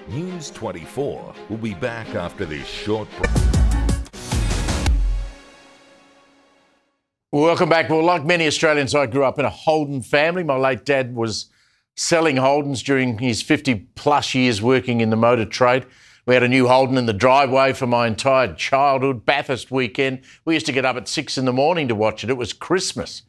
News 24 will be back after this short break. Welcome back. Well, like many Australians, I grew up in a Holden family. My late dad was selling Holdens during his 50-plus years working in the motor trade. We had a new Holden in the driveway for my entire childhood. Bathurst weekend, we used to get up at 6 a.m. to watch it. It was Christmas.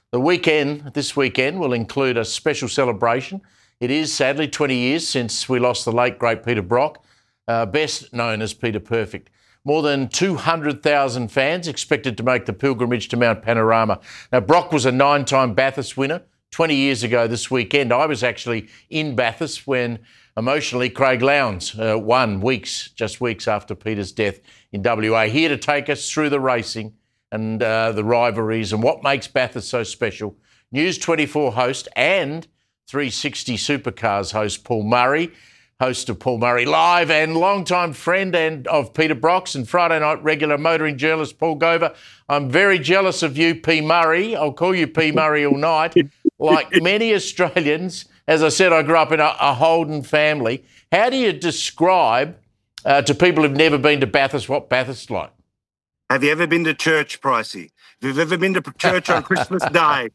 This weekend, will include a special celebration. It is, sadly, 20 years since we lost the late, great Peter Brock, best known as Peter Perfect. More than 200,000 fans expected to make the pilgrimage to Mount Panorama. Now, Brock was a 9-time Bathurst winner 20 years ago this weekend. I was actually in Bathurst when, emotionally, Craig Lowndes won just weeks after Peter's death in WA. Here to take us through the racing and the rivalries and what makes Bathurst so special, News 24 host and 360 Supercars host Paul Murray, host of Paul Murray Live and longtime friend of Peter Brock's and Friday night regular motoring journalist Paul Gover. I'm very jealous of you, P. Murray. I'll call you P. Murray all night. Like many Australians, as I said, I grew up in a Holden family. How do you describe to people who've never been to Bathurst what Bathurst's like? Have you ever been to church, Pricey? If you've ever been to church on Christmas Day,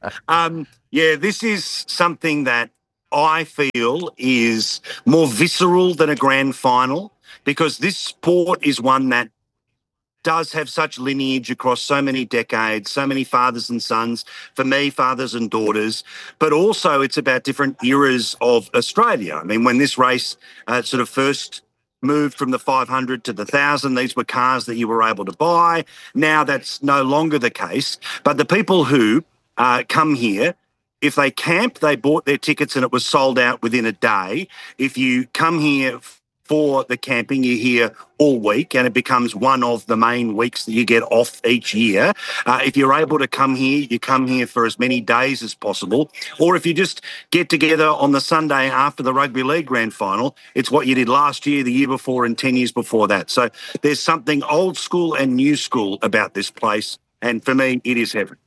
this is something that I feel is more visceral than a grand final, because this sport is one that does have such lineage across so many decades, so many fathers and sons, for me, fathers and daughters, but also it's about different eras of Australia. I mean, when this race sort of first moved from the 500 to the 1,000, these were cars that you were able to buy. Now that's no longer the case. But the people who come here, if they camp, they bought their tickets and it was sold out within a day. If you come here for the camping, you're here all week and it becomes one of the main weeks that you get off each year. If you're able to come here, you come here for as many days as possible. Or if you just get together on the Sunday after the Rugby League Grand Final, it's what you did last year, the year before and 10 years before that. So there's something old school and new school about this place. And for me, it is heaven.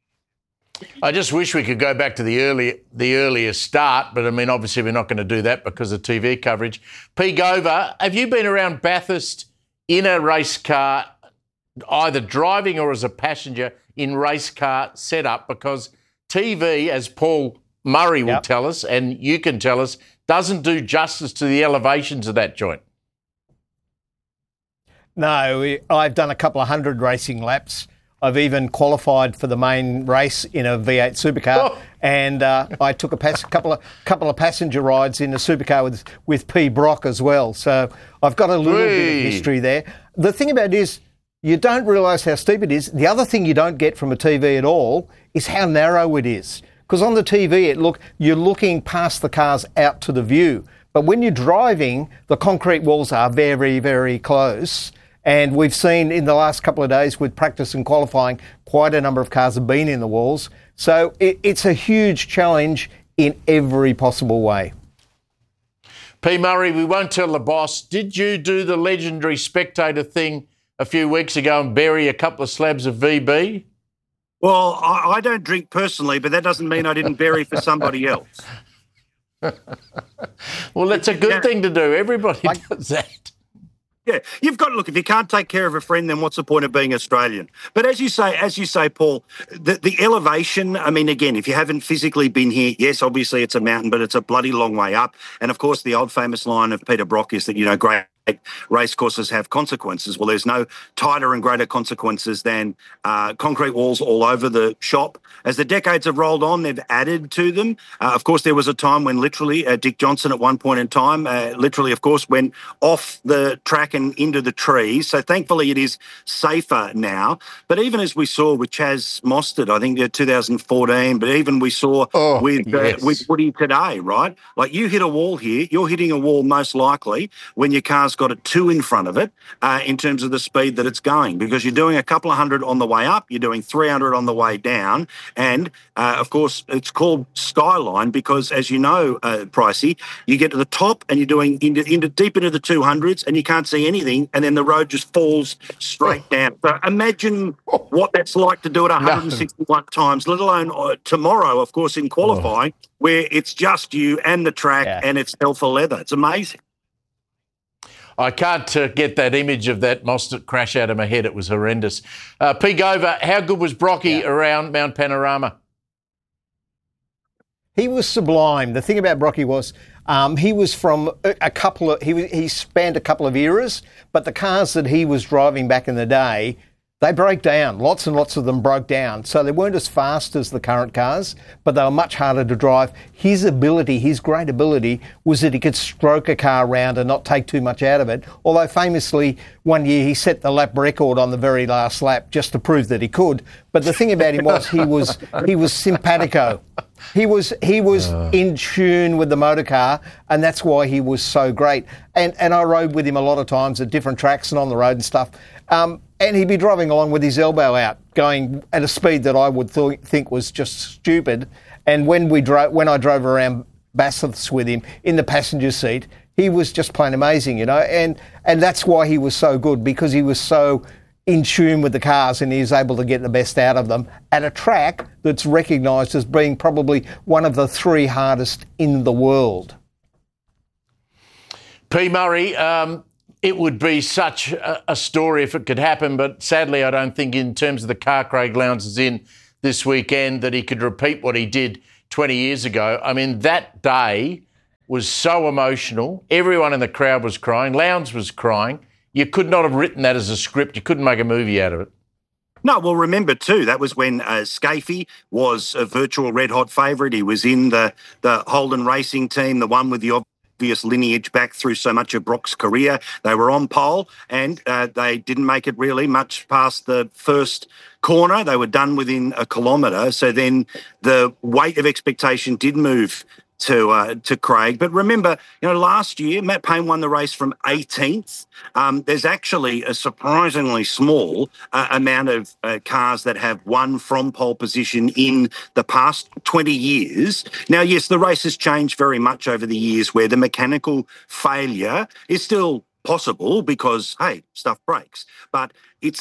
I just wish we could go back to the earlier start, but I mean, obviously we're not going to do that because of TV coverage. P. Gover, have you been around Bathurst in a race car, either driving or as a passenger in race car setup? Because TV, as Paul Murray will tell us, and you can tell us, doesn't do justice to the elevations of that joint. No, I've done a couple of hundred racing laps. I've even qualified for the main race in a V8 supercar, and I took a couple of passenger rides in a supercar with P. Brock as well. So I've got a little bit of history there. The thing about it is you don't realise how steep it is. The other thing you don't get from a TV at all is how narrow it is. Because on the TV, you're looking past the cars out to the view. But when you're driving, the concrete walls are very, very close. And we've seen in the last couple of days with practice and qualifying, quite a number of cars have been in the walls. So it's a huge challenge in every possible way. P. Murray, we won't tell the boss. Did you do the legendary spectator thing a few weeks ago and bury a couple of slabs of VB? Well, I don't drink personally, but that doesn't mean I didn't bury for somebody else. Well, that's a good thing to do. Everybody does that. Yeah, you've got to look. If you can't take care of a friend, then what's the point of being Australian? But as you say, Paul, the elevation. I mean, again, if you haven't physically been here, yes, obviously it's a mountain, but it's a bloody long way up. And of course, the old famous line of Peter Brock is that great race courses have consequences. Well, there's no tighter and greater consequences than concrete walls all over the shop. As the decades have rolled on, they've added to them. Of course, there was a time when literally Dick Johnson at one point in time, of course, went off the track and into the trees. So thankfully it is safer now. But even as we saw with Chaz Mostert, I think 2014, but even we saw with Woody today, right? Like you hit a wall here, you're hitting a wall most likely when your car's got a 2 in front of it in terms of the speed that it's going, because you're doing a couple of hundred on the way up, you're doing 300 on the way down, and of course it's called Skyline because, as you know, Pricey, you get to the top and you're doing deep into the 200s and you can't see anything, and then the road just falls straight down. So imagine what that's like to do it 161 times, let alone tomorrow, of course, in qualifying, where it's just you and the track and it's hell for leather. It's amazing. I can't get that image of that Mostert crash out of my head. It was horrendous. P. Gover, how good was Brocky around Mount Panorama? He was sublime. The thing about Brocky was he was from he spanned a couple of eras, but the cars that he was driving back in the day, they broke down. Lots and lots of them broke down. So they weren't as fast as the current cars, but they were much harder to drive. His great ability, was that he could stroke a car around and not take too much out of it. Although famously, one year he set the lap record on the very last lap just to prove that he could. But the thing about him was he was simpatico. He was in tune with the motor car, and that's why he was so great. And I rode with him a lot of times at different tracks and on the road and stuff. And he'd be driving along with his elbow out, going at a speed that I would think was just stupid. And when I drove around Bathurst with him in the passenger seat, he was just plain amazing, And that's why he was so good, because he was so in tune with the cars and he was able to get the best out of them at a track that's recognised as being probably one of the 3 hardest in the world. P. Murray, it would be such a story if it could happen, but sadly I don't think in terms of the car Craig Lowndes is in this weekend that he could repeat what he did 20 years ago. I mean, that day was so emotional. Everyone in the crowd was crying. Lowndes was crying. You could not have written that as a script. You couldn't make a movie out of it. No, well, remember too, that was when Scafie was a virtual red-hot favourite. He was in the Holden racing team, the one with the obvious lineage back through so much of Brock's career. They were on pole and they didn't make it really much past the first corner. They were done within a kilometre. So then the weight of expectation did move to Craig. But remember, last year, Matt Payne won the race from 18th. There's actually a surprisingly small amount of cars that have won from pole position in the past 20 years. Now, yes, the race has changed very much over the years where the mechanical failure is still possible because, hey, stuff breaks. But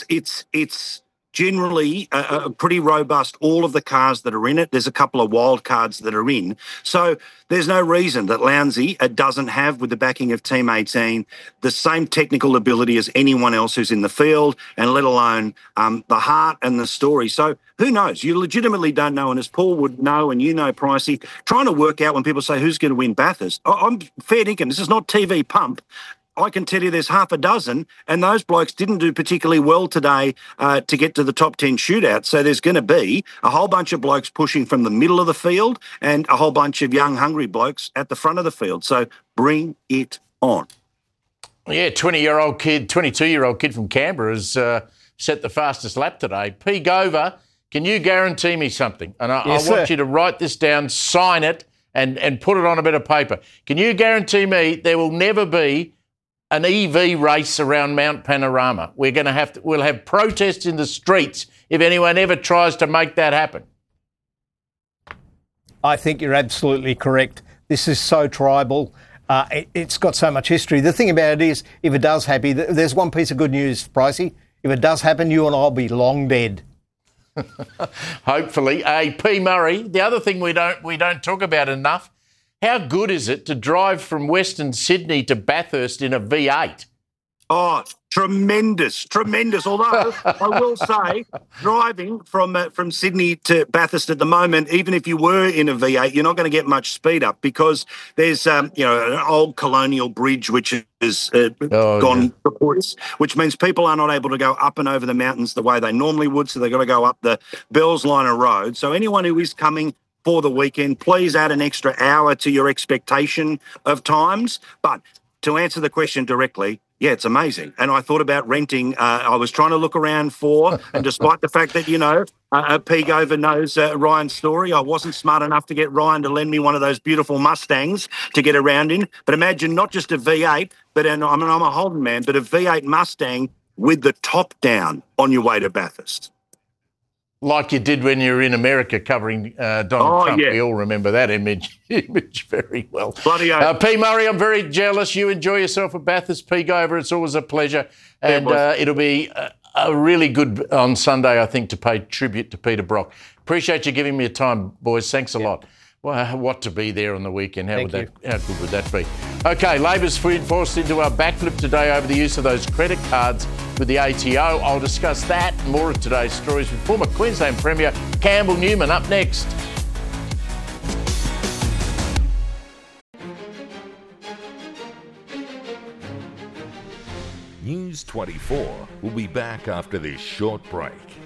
it's generally pretty robust, all of the cars that are in it. There's a couple of wild cards that are in. So there's no reason that Lowndesy doesn't have, with the backing of Team 18, the same technical ability as anyone else who's in the field, and let alone the heart and the story. So who knows? You legitimately don't know. And as Paul would know, and Pricey, trying to work out when people say who's going to win Bathurst, I'm fair dinkum. This is not TV pump. I can tell you there's half a dozen, and those blokes didn't do particularly well today to get to the top 10 shootout. So there's going to be a whole bunch of blokes pushing from the middle of the field and a whole bunch of young, hungry blokes at the front of the field. So bring it on. Yeah, 22-year-old kid from Canberra has set the fastest lap today. P. Gover, can you guarantee me something? And I want you to write this down, sign it, and put it on a bit of paper. Can you guarantee me there will never be an EV race around Mount Panorama? We'll have protests in the streets if anyone ever tries to make that happen. I think you're absolutely correct. This is so tribal. It's got so much history. The thing about it is, if it does happen, there's one piece of good news, Pricey. If it does happen, you and I'll be long dead. Hopefully. P. Murray, the other thing we don't talk about enough, how good is it to drive from Western Sydney to Bathurst in a V8? Oh, tremendous. Although I will say, driving from Sydney to Bathurst at the moment, even if you were in a V8, you're not going to get much speed up because there's an old colonial bridge which has gone reports, which means people are not able to go up and over the mountains the way they normally would. So they've got to go up the Bells Liner Road. So anyone who is coming for the weekend, please add an extra hour to your expectation of times. But to answer the question directly, yeah, it's amazing. And I thought about renting. I was trying to look around and despite the fact that, P. Gover knows Ryan's story, I wasn't smart enough to get Ryan to lend me one of those beautiful Mustangs to get around in. But imagine not just a V8, I'm a Holden man, but a V8 Mustang with the top down on your way to Bathurst. Like you did when you were in America covering Donald Trump. Yeah. We all remember that image very well. Bloody P. Murray, I'm very jealous. You enjoy yourself at Bathurst. P. Gover, it's always a pleasure. And it'll be a really good on Sunday, I think, to pay tribute to Peter Brock. Appreciate you giving me your time, boys. Thanks a lot. Well, what to be there on the weekend? How Thank good would that be? Okay, Labor's forced into a backflip today over the use of those credit cards with the ATO. I'll discuss that and more of today's stories with former Queensland Premier Campbell Newman up next. News 24 will be back after this short break.